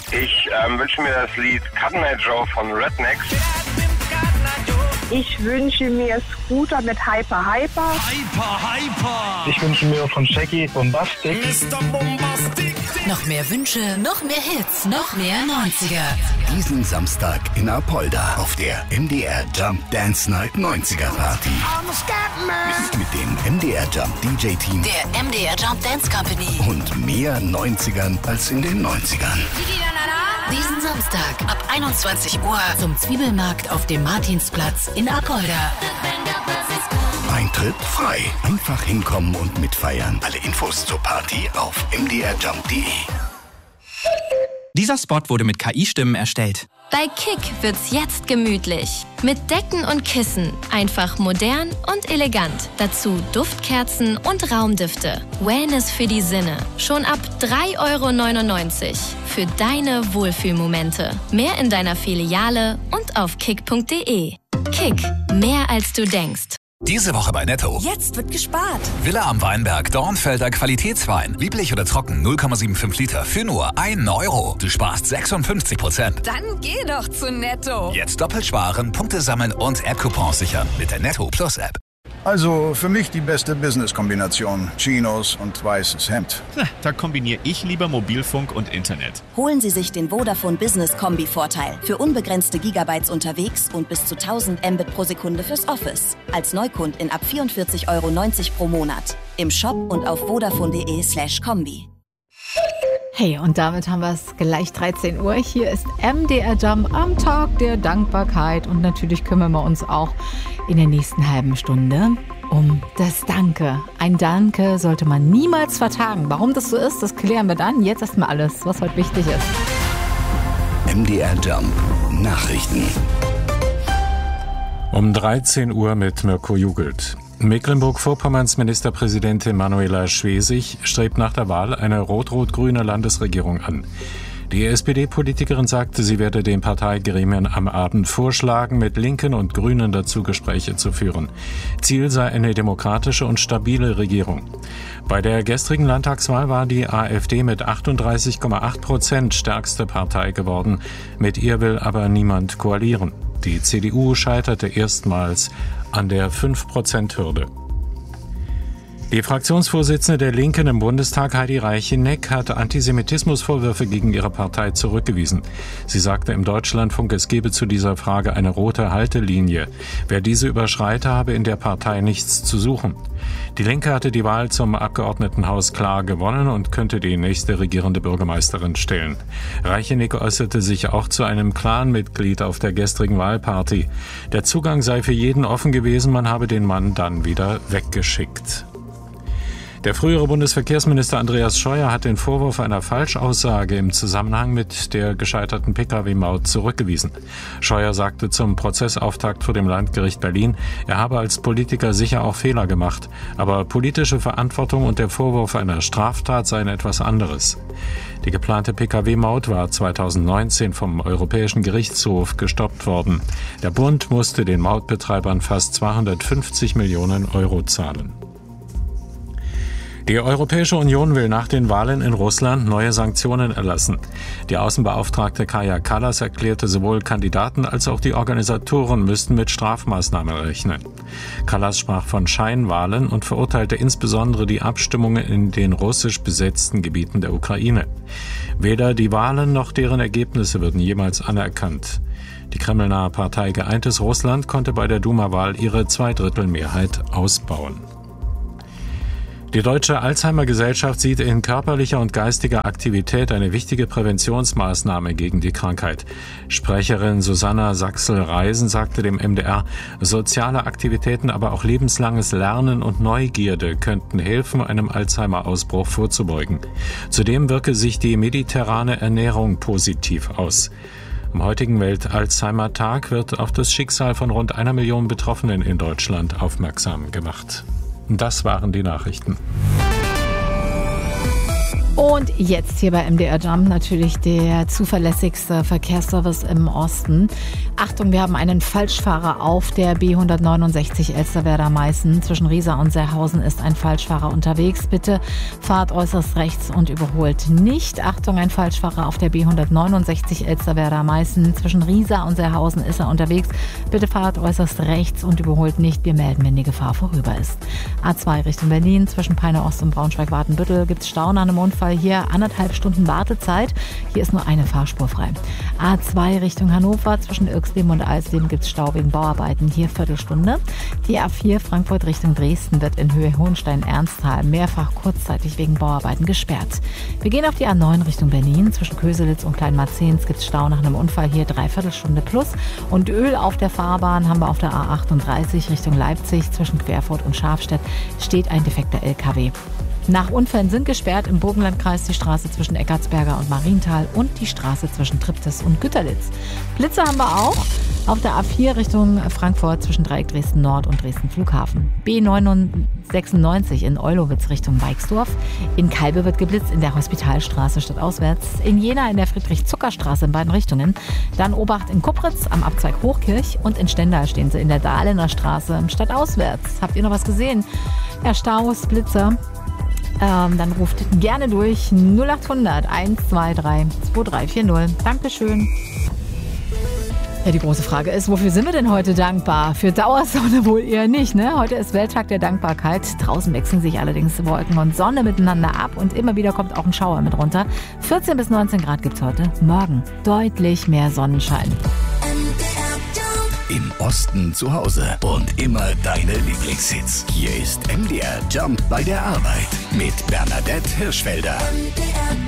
Ich wünsche mir das Lied Cotton Eye Joe von Rednex. Ich wünsche mir Scooter mit Hyper Hyper. Hyper Hyper. Ich wünsche mir von Shaggy Bombastic. Mr. Bombastic. Noch mehr Wünsche, noch mehr Hits, noch mehr 90er. Diesen Samstag in Apolda auf der MDR Jump Dance Night 90er Party. Mit dem MDR Jump DJ Team. Der MDR Jump Dance Company. Und mehr 90ern als in den 90ern. Diesen Samstag ab 21 Uhr zum Zwiebelmarkt auf dem Martinsplatz in Apolda. Eintritt frei. Einfach hinkommen und mitfeiern. Alle Infos zur Party auf mdrjump.de. Dieser Spot wurde mit KI-Stimmen erstellt. Bei Kick wird's jetzt gemütlich. Mit Decken und Kissen. Einfach modern und elegant. Dazu Duftkerzen und Raumdüfte. Wellness für die Sinne. Schon ab 3,99 € für deine Wohlfühlmomente. Mehr in deiner Filiale und auf kick.de. Kick. Mehr als du denkst. Diese Woche bei Netto. Jetzt wird gespart. Villa am Weinberg, Dornfelder Qualitätswein. Lieblich oder trocken, 0,75 Liter für nur 1 €. Du sparst 56%. Dann geh doch zu Netto. Jetzt doppelt sparen, Punkte sammeln und App-Coupons sichern mit der Netto Plus App. Also für mich die beste Business-Kombination. Chinos und weißes Hemd. Da kombiniere ich lieber Mobilfunk und Internet. Holen Sie sich den Vodafone Business Kombi-Vorteil. Für unbegrenzte Gigabytes unterwegs und bis zu 1000 Mbit pro Sekunde fürs Office. Als Neukundin ab 44,90 € pro Monat. Im Shop und auf vodafone.de/kombi. Hey, und damit haben wir es gleich 13 Uhr. Hier ist MDR Jump am Tag der Dankbarkeit. Und natürlich kümmern wir uns auch in der nächsten halben Stunde um das Danke. Ein Danke sollte man niemals vertagen. Warum das so ist, das klären wir dann. Jetzt erstmal alles, was heute wichtig ist. MDR Jump Nachrichten. Um 13 Uhr mit Mirko Jugelt. Mecklenburg-Vorpommerns Ministerpräsidentin Manuela Schwesig strebt nach der Wahl eine rot-rot-grüne Landesregierung an. Die SPD-Politikerin sagte, sie werde den Parteigremien am Abend vorschlagen, mit Linken und Grünen dazu Gespräche zu führen. Ziel sei eine demokratische und stabile Regierung. Bei der gestrigen Landtagswahl war die AfD mit 38,8% stärkste Partei geworden. Mit ihr will aber niemand koalieren. Die CDU scheiterte erstmals an der 5%-Hürde. Die Fraktionsvorsitzende der Linken im Bundestag, Heidi Reicheneck, hatte Antisemitismusvorwürfe gegen ihre Partei zurückgewiesen. Sie sagte im Deutschlandfunk, es gebe zu dieser Frage eine rote Haltelinie. Wer diese überschreite, habe in der Partei nichts zu suchen. Die Linke hatte die Wahl zum Abgeordnetenhaus klar gewonnen und könnte die nächste regierende Bürgermeisterin stellen. Reicheneck äußerte sich auch zu einem Clanmitglied auf der gestrigen Wahlparty. Der Zugang sei für jeden offen gewesen, man habe den Mann dann wieder weggeschickt. Der frühere Bundesverkehrsminister Andreas Scheuer hat den Vorwurf einer Falschaussage im Zusammenhang mit der gescheiterten Pkw-Maut zurückgewiesen. Scheuer sagte zum Prozessauftakt vor dem Landgericht Berlin, er habe als Politiker sicher auch Fehler gemacht, aber politische Verantwortung und der Vorwurf einer Straftat seien etwas anderes. Die geplante Pkw-Maut war 2019 vom Europäischen Gerichtshof gestoppt worden. Der Bund musste den Mautbetreibern fast 250 Millionen € zahlen. Die Europäische Union will nach den Wahlen in Russland neue Sanktionen erlassen. Die Außenbeauftragte Kaja Kallas erklärte, sowohl Kandidaten als auch die Organisatoren müssten mit Strafmaßnahmen rechnen. Kallas sprach von Scheinwahlen und verurteilte insbesondere die Abstimmungen in den russisch besetzten Gebieten der Ukraine. Weder die Wahlen noch deren Ergebnisse würden jemals anerkannt. Die kremlnahe Partei Geeintes Russland konnte bei der Duma-Wahl ihre Zweidrittelmehrheit ausbauen. Die Deutsche Alzheimer-Gesellschaft sieht in körperlicher und geistiger Aktivität eine wichtige Präventionsmaßnahme gegen die Krankheit. Sprecherin Susanna Sachsel-Reisen sagte dem MDR, soziale Aktivitäten, aber auch lebenslanges Lernen und Neugierde könnten helfen, einem Alzheimer-Ausbruch vorzubeugen. Zudem wirke sich die mediterrane Ernährung positiv aus. Am heutigen Welt-Alzheimer-Tag wird auf das Schicksal von rund 1 Million Betroffenen in Deutschland aufmerksam gemacht. Das waren die Nachrichten. Und jetzt hier bei MDR Jump natürlich der zuverlässigste Verkehrsservice im Osten. Achtung, wir haben einen Falschfahrer auf der B169 Elsterwerda-Meißen. Zwischen Riesa und Serhausen ist ein Falschfahrer unterwegs. Bitte fahrt äußerst rechts und überholt nicht. Achtung, ein Falschfahrer auf der B169 Elsterwerda-Meißen. Zwischen Riesa und Serhausen ist er unterwegs. Bitte fahrt äußerst rechts und überholt nicht. Wir melden, wenn die Gefahr vorüber ist. A2 Richtung Berlin. Zwischen Peine Ost und Braunschweig-Wartenbüttel gibt es Stau nach einem Unfall. Hier 1,5 Stunden Wartezeit. Hier ist nur eine Fahrspur frei. A2 Richtung Hannover. Zwischen Irxleben und Eisleben gibt es Stau wegen Bauarbeiten. Hier Viertelstunde. Die A4 Frankfurt Richtung Dresden wird in Höhe Hohenstein-Ernsthal mehrfach kurzzeitig wegen Bauarbeiten gesperrt. Wir gehen auf die A9 Richtung Berlin. Zwischen Köselitz und Kleinmarzens gibt es Stau nach einem Unfall. Hier 3/4 Stunde plus. Und Öl auf der Fahrbahn haben wir auf der A38 Richtung Leipzig. Zwischen Querfurt und Schafstedt steht ein defekter LKW. Nach Unfällen sind gesperrt im Burgenlandkreis die Straße zwischen Eckartsberger und Marienthal und die Straße zwischen Triptis und Güterlitz. Blitze haben wir auch auf der A4 Richtung Frankfurt zwischen Dreieck Dresden Nord und Dresden Flughafen. B96 in Eulowitz Richtung Weixdorf. In Kalbe wird geblitzt in der Hospitalstraße stadtauswärts. In Jena in der Friedrich-Zucker-Straße in beiden Richtungen. Dann Obacht in Kupritz am Abzweig Hochkirch und in Stendal stehen sie in der Dahlener Straße stadtauswärts. Habt ihr noch was gesehen? Ja, Staus, Blitzer. Dann ruft gerne durch 0800 123 2340. Dankeschön. Ja, die große Frage ist, wofür sind wir denn heute dankbar? Für Dauersonne wohl eher nicht, ne? Heute ist Welttag der Dankbarkeit. Draußen wechseln sich allerdings Wolken und Sonne miteinander ab und immer wieder kommt auch ein Schauer mit runter. 14 bis 19 Grad gibt's heute. Morgen deutlich mehr Sonnenschein. Im Osten zu Hause und immer deine Lieblingshits. Hier ist MDR Jump bei der Arbeit mit Bernadette Hirschfelder. MDR